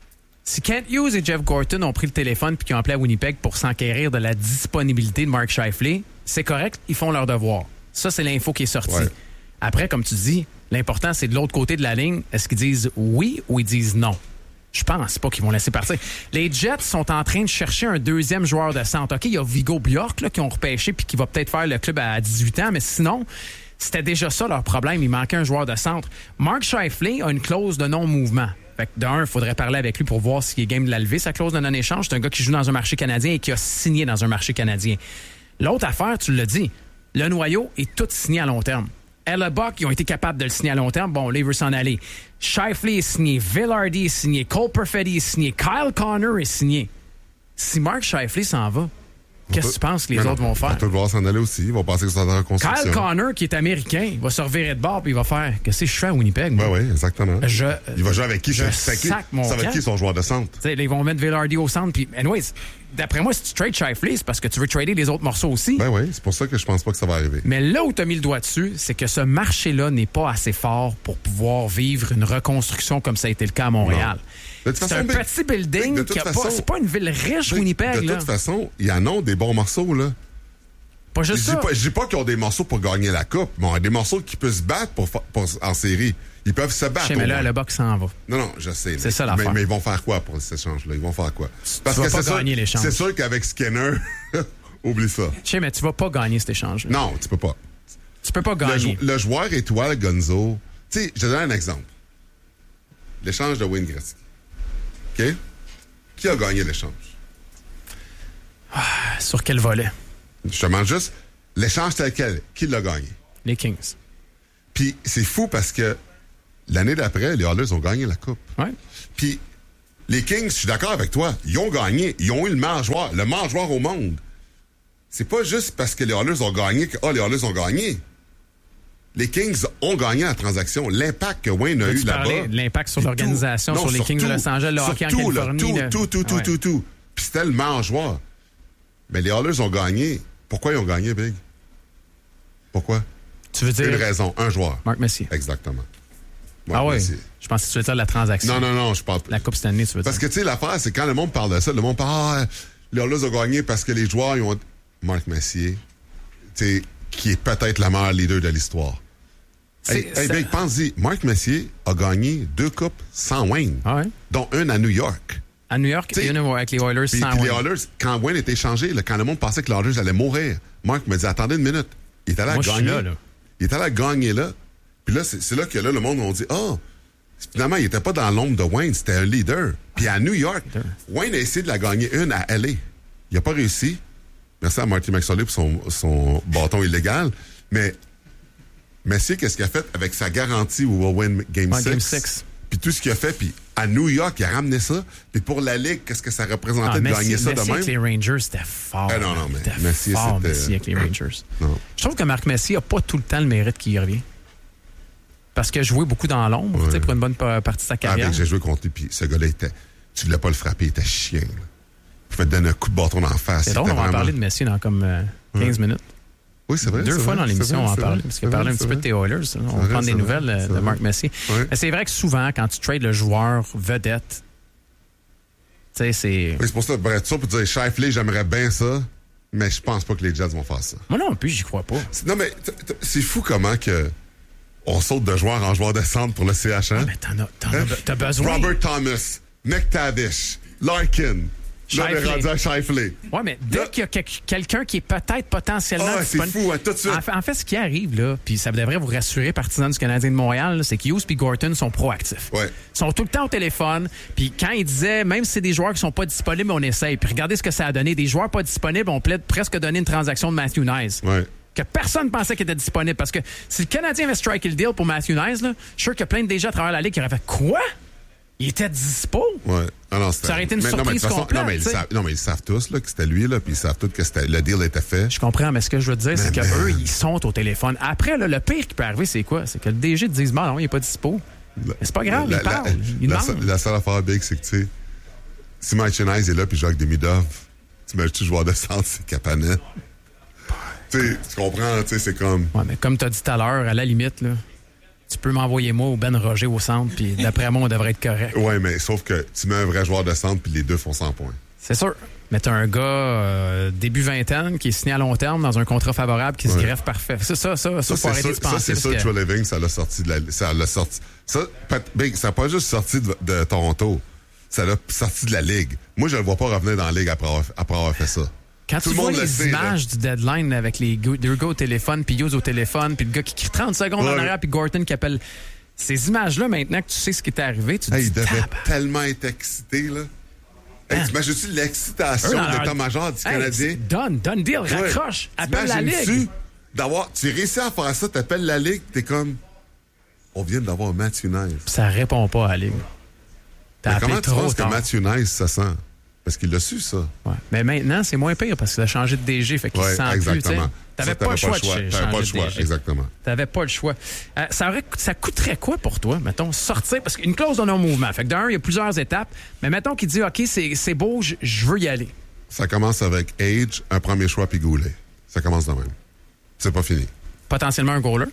S2: Si Kent Hughes et Jeff Gorton ont pris le téléphone puis qu'ils ont appelé à Winnipeg pour s'enquérir de la disponibilité de Mark Scheifele, c'est correct, ils font leur devoir. Ça, c'est l'info qui est sortie. Ouais. Après, comme tu dis, l'important, c'est de l'autre côté de la ligne. Est-ce qu'ils disent oui ou ils disent non? Je pense pas qu'ils vont laisser partir. Les Jets sont en train de chercher un deuxième joueur de centre. OK, il y a Viggo Bjork là, qui ont repêché puis qui va peut-être faire le club à 18 ans, mais sinon, c'était déjà ça leur problème. Il manquait un joueur de centre. Mark Scheifele a une clause de non-mouvement. Fait que d'un, il faudrait parler avec lui pour voir s'il est game de la lever, sa clause de non-échange. C'est un gars qui joue dans un marché canadien et qui a signé dans un marché canadien. L'autre affaire, tu l'as dit, le noyau est tout signé à long terme. Hellebuyck, ils ont été capables de le signer à long terme. Bon, là, il veut s'en aller. Scheifele est signé, Vilardi est signé, Cole Perfetti est signé, Kyle Connor est signé. Si Mark Scheifele s'en va, qu'est-ce que tu penses que les autres vont faire?
S1: Ils vont devoir s'en aller aussi. Ils vont penser que c'est en reconstruction.
S2: Kyle Connor, qui est américain, il va se revirer de bord et il va faire « Qu'est-ce que je fais à Winnipeg? »
S1: Oui, exactement. Il va jouer avec qui? Ça va être qui son joueur de centre?
S2: Là, ils vont mettre Vilardi au centre. Puis, anyways, d'après moi, si tu trades Scheifele, c'est parce que tu veux trader les autres morceaux aussi.
S1: Ben oui, c'est pour ça que je pense pas que ça va arriver.
S2: Mais là où tu as mis le doigt dessus, c'est que ce marché-là n'est pas assez fort pour pouvoir vivre une reconstruction comme ça a été le cas à Montréal. C'est un petit building qui a pas... C'est pas une ville riche, Winnipeg.
S1: De toute façon, il y en a des bons morceaux, là.
S2: Pas juste ça.
S1: Je dis pas qu'ils ont des morceaux pour gagner la Coupe, mais on a des morceaux qui peuvent se battre en série. Ils peuvent se battre.
S2: Mais là, le Buck s'en va.
S1: Non, je sais.
S2: C'est ça l'affaire.
S1: Mais ils vont faire quoi pour cet échange-là? Ils vont faire quoi?
S2: Parce que c'est gagner l'échange.
S1: C'est sûr qu'avec Skinner, oublie ça.
S2: Je sais, mais tu vas pas gagner cet échange-là.
S1: Non, tu peux pas.
S2: Tu peux pas gagner.
S1: Le joueur étoile, Gonzo. Tu sais, je te donne un exemple. L'échange de Wayne Gretzky. OK? Qui a gagné l'échange?
S2: Sur quel volet?
S1: Je te demande juste, l'échange tel quel, qui l'a gagné?
S2: Les Kings.
S1: Puis c'est fou parce que l'année d'après, les Oilers ont gagné la Coupe.
S2: Ouais.
S1: Puis les Kings, je suis d'accord avec toi, ils ont gagné. Ils ont eu le meilleur joueur au monde. C'est pas juste parce que les Oilers ont gagné que les Oilers ont gagné. Les Kings ont gagné la transaction. L'impact que Wayne a eu là-bas.
S2: L'impact sur l'organisation, sur les Kings de Los Angeles, le hockey en Californie.
S1: Tout. Puis c'était le meilleur joueur. Mais les Oilers ont gagné. Pourquoi ils ont gagné, Big? Pourquoi?
S2: Tu veux dire?
S1: Une raison, un joueur.
S2: Marc Messier.
S1: Exactement.
S2: Oui. Je pense que tu veux dire la transaction.
S1: Non, je parle pas.
S2: La Coupe Stanley, tu veux dire.
S1: Parce que, tu sais, l'affaire, c'est quand le monde parle de ça, le monde parle, les Oilers ont gagné parce que les joueurs, ils ont... Marc Messier, tu sais, qui est peut-être le meilleur leader de l'histoire. Big, pense-y, Marc Messier a gagné 2 coupes sans Wayne, dont une à New York.
S2: À New York, et une avec les Oilers sans Wayne.
S1: Les Oilers, quand Wayne était échangé, quand le monde pensait que les Oilers allaient mourir, Marc me dit, attendez une minute. Il est allé à gagner. Il est allé à gagner là. Puis là, c'est là que le monde a dit, finalement, il n'était pas dans l'ombre de Wayne, c'était un leader. Puis à New York, Wayne a essayé de la gagner une à LA. Il n'a pas réussi. Merci à Marty McSorley pour son bâton illégal. Mais Messier, qu'est-ce qu'il a fait avec sa garantie où il va win Game 6? Puis tout ce qu'il a fait, puis à New York, il a ramené ça. Puis pour la Ligue, qu'est-ce que ça représentait de gagner ça de même?
S2: Avec les Rangers, c'était fort.
S1: Non, mais
S2: Messier, avec les Rangers.
S1: Non.
S2: Je trouve que Marc Messier n'a pas tout le temps le mérite qu'il revient. Parce qu'il a joué beaucoup dans l'ombre, pour une bonne partie de sa carrière.
S1: J'ai joué contre lui, puis ce gars-là, tu voulais pas le frapper, il était chien. Là. Il pouvait te donner un coup de bâton d'en face.
S2: C'est drôle, on va en parler de Messier dans comme 15 minutes.
S1: Oui, c'est vrai.
S2: 2 fois dans l'émission, on en parle. Parce qu'il a parlé un petit peu de tes Oilers. On va prendre des nouvelles de Marc Messier. Mais c'est vrai que souvent, quand tu trades le joueur vedette, tu sais, c'est...
S1: Oui, c'est pour ça, pour être sûr, pour dire, Scheifele, j'aimerais bien ça, mais je pense pas que les Jets vont faire ça.
S2: Moi non plus, j'y crois pas.
S1: Non, mais c'est fou comment que on saute de joueur en joueur de centre pour le CHN.
S2: Mais t'as besoin.
S1: Robert Thomas, McTavish, Larkin. Scheifele.
S2: Oui, mais dès qu'il y a quelqu'un qui est peut-être potentiellement
S1: disponible... c'est fou, tout de suite.
S2: En fait, ce qui arrive, là, puis ça devrait vous rassurer, partisans du Canadien de Montréal, là, c'est que Hughes et Gorton sont proactifs.
S1: Ouais.
S2: Ils sont tout le temps au téléphone. Puis quand ils disaient, même si c'est des joueurs qui sont pas disponibles, on essaye. Puis regardez ce que ça a donné. Des joueurs pas disponibles, on plaide presque donner une transaction de Matthew Nice.
S1: Ouais.
S2: Que personne pensait qu'il était disponible. Parce que si le Canadien avait striké le deal pour Matthew Nice, là, je suis sûr qu'il y a plein de déjà à travers la Ligue qui auraient fait quoi? Il était dispo?
S1: Ouais.
S2: Ça aurait été une surprise complète.
S1: Non, mais ils savent tous là, que c'était lui, là, puis ils savent tous que le deal était fait.
S2: Je comprends, mais ce que je veux dire, c'est qu'eux, ils sont au téléphone. Après, là, le pire qui peut arriver, c'est quoi? C'est que le DG te dise, non, il n'est pas dispo. Mais c'est pas grave, il parle.
S1: La seule affaire big, c'est que, tu sais, si Mike Chenise est là, puis Jacques Demidov, tu mets le joueur de centre, c'est Kapanen. Tu comprends, tu sais, c'est comme...
S2: Ouais, mais comme tu as dit tout à l'heure, à la limite, là, tu peux m'envoyer moi ou Ben Roger au centre, puis d'après moi, on devrait être correct.
S1: Oui, mais sauf que tu mets un vrai joueur de centre, puis les deux font 100 points.
S2: C'est sûr. Mais t'as un gars début vingtaine qui est signé à long terme dans un contrat favorable qui se greffe parfait. Ça, faut arrêter de se penser.
S1: Ça, c'est sûr que Trey Living, ça l'a sorti de la... Ça l'a sorti... Ça n'a pas juste sorti de Toronto. Ça l'a sorti de la Ligue. Moi, je ne le vois pas revenir dans la Ligue après avoir fait ça.
S2: Quand tu vois les images du deadline avec les deux gars au téléphone, puis Hughes au téléphone, puis le gars qui crie 30 secondes en arrière, puis Gorton qui appelle... Ces images-là, maintenant que tu sais ce qui est arrivé, tu te dis...
S1: Il devait tellement être excité, là. T'imagines-tu l'excitation de l'état-major du Canadien?
S2: Donne deal, raccroche, appelle la Ligue.
S1: Tu réussis à faire ça, t'appelles la Ligue, t'es comme... On vient d'avoir Matthew Nice.
S2: Ça répond pas à la Ligue.
S1: Comment tu penses que Matthew Nice, ça sent? Parce qu'il l'a su, ça.
S2: Ouais. Mais maintenant, c'est moins pire parce qu'il a changé de DG. Fait qu'il se sent
S1: exactement.
S2: plus. T'avais pas le choix de changer
S1: T'avais pas le choix, exactement.
S2: T'avais pas le choix. Ça coûterait quoi pour toi, mettons, sortir? Parce qu'une clause de non-mouvement. Fait que d'un, il y a plusieurs étapes. Mais mettons qu'il dit, OK, c'est beau, je veux y aller.
S1: Ça commence avec Age, un premier choix, puis Goulet. Ça commence de même. C'est pas fini.
S2: Potentiellement un goaler.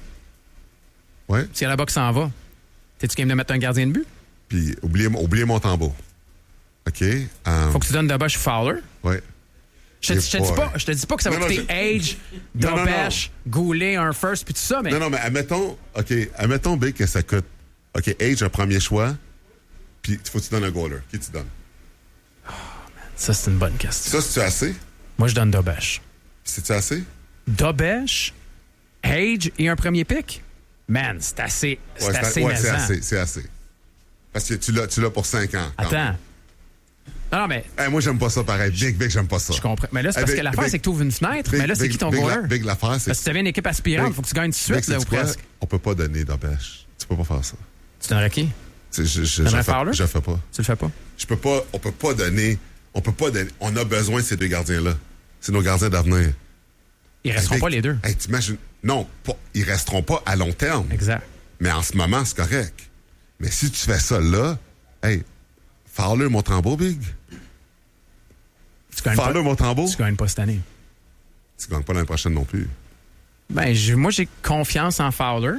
S1: Oui.
S2: S'il y a là-bas qui s'en va, t'es-tu game de mettre un gardien de but?
S1: Puis, oubliez mon tambour. OK.
S2: Faut que tu donnes de Bosch Fowler.
S1: Oui.
S2: Je te dis pas que ça va coûter Age, Dobesh, Goulet, un first, puis tout ça, mais...
S1: Non, mais admettons, Big, que ça coûte OK, Age, un premier choix, puis il faut que tu donnes un goaler. Qui tu donnes?
S2: Ça, c'est une bonne question.
S1: Ça, c'est-tu assez?
S2: Moi, je donne Dobesh.
S1: C'est-tu assez?
S2: Dobesh, Age et un premier pick? Man, c'est assez. C'est assez.
S1: Ouais, c'est assez. Parce que tu l'as pour 5 ans.
S2: Attends. Non, mais.
S1: Hey, moi, j'aime pas ça pareil. Big, j'aime pas ça.
S2: Je comprends. Mais là, c'est parce que l'affaire, c'est que tu ouvres une fenêtre. Mais là, c'est qui ton goaler?
S1: Big, l'affaire, c'est.
S2: Parce que tu avais une équipe aspirante, il faut que tu gagnes tout de suite, là, ou presque.
S1: On peut pas donner Dobesh. Tu peux pas faire ça.
S2: Tu donnerais qui?
S1: Je le fais pas.
S2: Tu le fais pas?
S1: On peut pas donner. On a besoin de ces deux gardiens-là. C'est nos gardiens d'avenir.
S2: Ils resteront pas les deux.
S1: Hey, t'imagines? Non, ils resteront pas à long terme.
S2: Exact.
S1: Mais en ce moment, c'est correct. Mais si tu fais ça là, hey, Fowler, Montembeault, Big. Fowler, Montembeault.
S2: Tu gagnes pas cette année.
S1: Tu gagnes pas l'année prochaine non plus.
S2: Ben, moi, j'ai confiance en Fowler.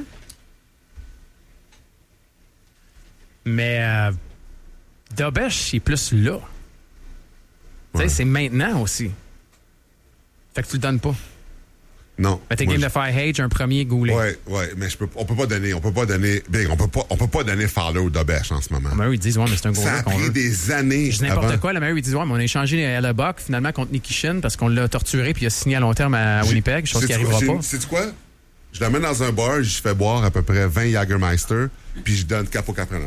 S2: Mais Dobesh, il est plus là. Tu sais, c'est maintenant aussi. Fait que tu le donnes pas.
S1: Non.
S2: Mais t'es game de faire Age, un premier goulet.
S1: Ouais, mais on peut pas donner. Big, on peut pas donner Fowler ou Dobesh en ce moment.
S2: Le meilleur, ils disent, ouais, mais c'est un goulet.
S1: Ça a pris des années.
S2: Je dis n'importe quoi. Le meilleur, ils disent, ouais, mais on a échangé Hellebuck finalement contre Nikishin parce qu'on l'a torturé puis il a signé à long terme à Winnipeg, chose qui arrivera pas.
S1: Sais-tu quoi? Je l'amène dans un bar, je fais boire à peu près 20 Jägermeister, puis je donne Capo Capranan.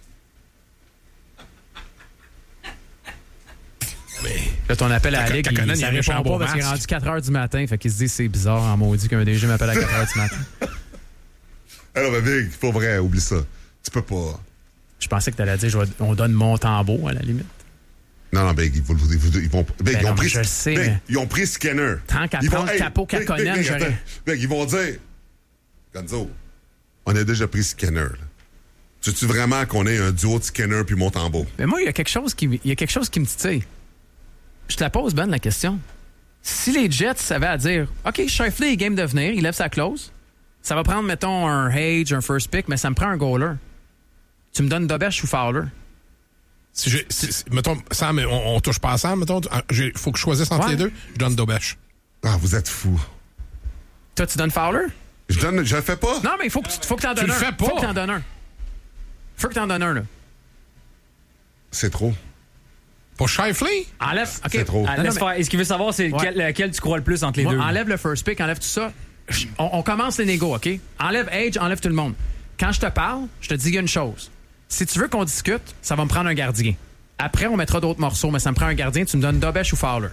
S2: Là, ton appel à la Ligue, il répond pas parce qu'il est rendu 4 h du matin. Fait qu'il se dit c'est bizarre en maudit qu'un DG m'appelle à 4 h du matin.
S1: Alors, mais Big, faut vrai, oublie ça. Tu peux pas.
S2: Je pensais que t'allais dire on donne Montembeault à la limite.
S1: Non, Big, ils vont. Big, ils ont pris.
S2: Je le sais, mais...
S1: Ils ont pris Skinner.
S2: Tant qu'à prendre Capo Caconen, j'aurais.
S1: Big, ils vont dire Gonzo, on a déjà pris Skinner. Sais-tu vraiment qu'on ait un duo de Skinner puis Montembeault?
S2: Mais moi, il y a quelque chose qui me titille. Je te la pose, Ben, la question. Si les Jets avaient à dire OK, Scheifele est game de venir, il lève sa clause, ça va prendre, mettons, un Age, un first pick, mais ça me prend un goaler. Tu me donnes Dobesh ou Fowler?
S3: Mettons, Sam, on touche pas à Sam, mettons. Il faut que je choisisse entre les deux. Je donne Dobesh.
S1: Ah, vous êtes fous.
S2: Toi, tu donnes Fowler?
S1: Je le fais pas.
S2: Non, mais il faut que t'en donnes un.
S3: Tu le fais pas.
S2: Faut que t'en donnes un. Faut que t'en donnes un, là.
S1: C'est trop.
S3: Pour Scheifele?
S2: Enlève. OK.
S1: C'est trop.
S4: Ce qu'il veut savoir, c'est lequel tu crois le plus entre les deux.
S2: Enlève le first pick, enlève tout ça. On commence les négos, OK? Enlève Age, enlève tout le monde. Quand je te parle, je te dis une chose. Si tu veux qu'on discute, ça va me prendre un gardien. Après, on mettra d'autres morceaux, mais ça me prend un gardien. Tu me donnes Dobesh ou Fowler?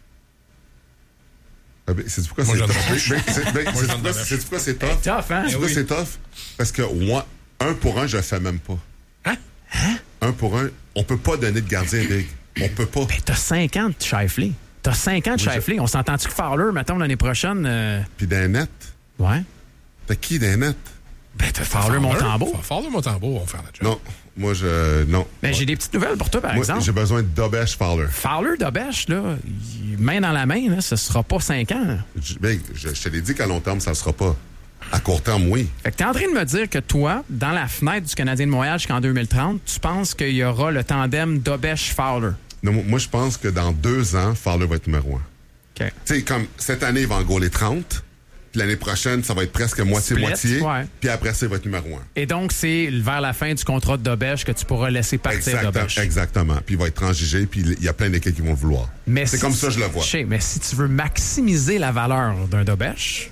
S1: C'est pourquoi c'est tough? C'est pourquoi c'est tough?
S2: C'est tough, hein?
S1: C'est pourquoi c'est tough? Parce que moi, 1 pour 1, je le fais même pas.
S2: Hein?
S1: 1 pour 1, on peut pas donner de gardien, Big. On peut pas.
S2: Ben, t'as 5 ans de Scheifele. T'as 5 ans de Scheifele. On s'entend-tu que Fowler, mettons, l'année prochaine...
S1: Puis d'un net?
S2: Ouais.
S1: T'as qui d'un net?
S2: Ben, t'as Fowler, Montembeault.
S3: Fowler, Montembeault, on va faire la job.
S1: Non, moi, non.
S2: Ben, j'ai des petites nouvelles pour toi, par exemple.
S1: J'ai besoin de Dobesh, Fowler.
S2: Fowler, Dobesh, là, main dans la main, là, ce sera pas 5 ans.
S1: Ben, je te l'ai dit qu'à long terme, ça ne sera pas. À court terme, oui.
S2: Fait que t'es en train de me dire que toi, dans la fenêtre du Canadien de Montréal jusqu'en 2030, tu penses qu'il y aura le tandem Dobesh-Fowler?
S1: Non, moi, je pense que dans 2 ans, Fowler va être numéro 1.
S2: OK.
S1: Tu sais, comme cette année, il va en goaler 30. Puis l'année prochaine, ça va être presque moitié-moitié.
S2: Ouais.
S1: Puis après ça, il va être numéro 1.
S2: Et donc, c'est vers la fin du contrat de Dobesh que tu pourras laisser partir Dobesh.
S1: Exactement. Puis il va être transigé, puis il y a plein d'équipes qui vont le vouloir. C'est comme ça, je le vois.
S2: Je sais, mais si tu veux maximiser la valeur d'un Dobesh,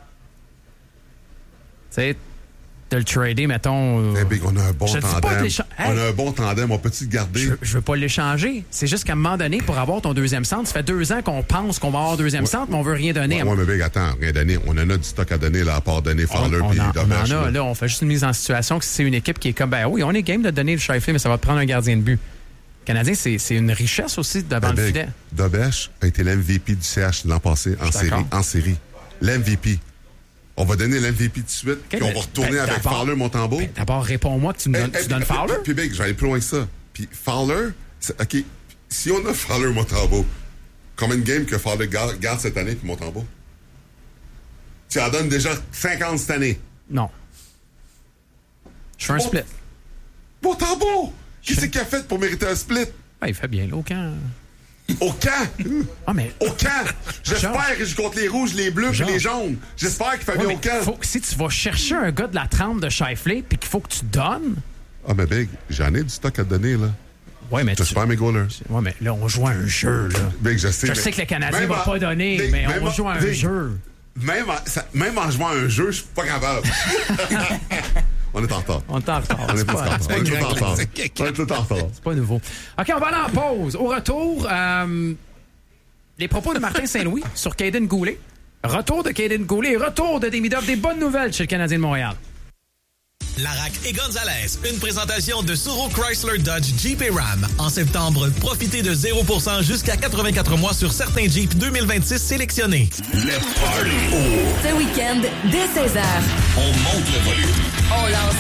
S2: tu sais, de le trader, mettons...
S1: Big, on a un bon tandem.
S2: On
S1: a un bon tandem, on peut-tu le garder?
S2: Je veux pas l'échanger. C'est juste qu'à un moment donné, pour avoir ton deuxième centre, ça fait 2 ans qu'on pense qu'on va avoir un deuxième centre, mais on veut rien donner.
S1: Ouais, mais Big, attends, rien donner. On en a du stock à donner, là, à part donner Fowler puis Dobesh.
S2: On en a, là, on fait juste une mise en situation que c'est une équipe qui est comme, ben oui, on est game de donner le Scheifele, mais ça va te prendre un gardien de but. Le Canadien, c'est une richesse aussi devant le filet.
S1: Dobesh a été l'MVP du CH l'an passé en série. L'MVP. On va donner l'MVP tout de suite, puis on va retourner avec Fowler, Montembeault.
S2: D'abord, réponds-moi que tu donnes Fowler.
S1: Puis Big, je vais aller plus loin que ça. Puis Fowler, OK, si on a Fowler, Montembeault, combien de games que Fowler garde cette année, puis Montembeault? Tu en donnes déjà 50 cette année.
S2: Non. Je fais un split.
S1: Montembeault! Qu'est-ce qu'il a fait pour mériter un split?
S2: Ben, il fait bien, là, quand...
S1: Au camp!
S2: Ah, mais...
S1: Au camp! J'espère que je compte les rouges, les bleus et les jaunes. J'espère qu'il fait bien au camp.
S2: Faut que si tu vas chercher un gars de la trempe de Shifley puis qu'il faut que tu donnes...
S1: Ah, mais Big, j'en ai du stock à te donner, là.
S2: Ouais, mais
S1: j'espère mes goalers.
S2: Ouais, mais là, on joue à un jeu, là.
S1: Big, je sais.
S2: Je sais que le Canadien va pas donner,
S1: Big,
S2: mais on joue à un jeu.
S1: Même en jouant à un jeu, je suis pas capable. On est en retard.
S2: On est en retard.
S1: On est tout en retard. On est tout en retard.
S2: C'est pas nouveau. OK, on va aller en pause. Au retour, les propos de Martin Saint-Louis sur Caden Goulet. Retour de Caden Goulet. Retour de Demidov. Des bonnes nouvelles chez le Canadien de Montréal.
S13: Larac et Gonzalez, une présentation de Suro Chrysler Dodge Jeep et Ram. En septembre, profitez de 0% jusqu'à 84 mois sur certains Jeep 2026 sélectionnés.
S5: Le party.
S12: Ce week-end, dès 16h,
S5: On monte le volume.
S12: on lance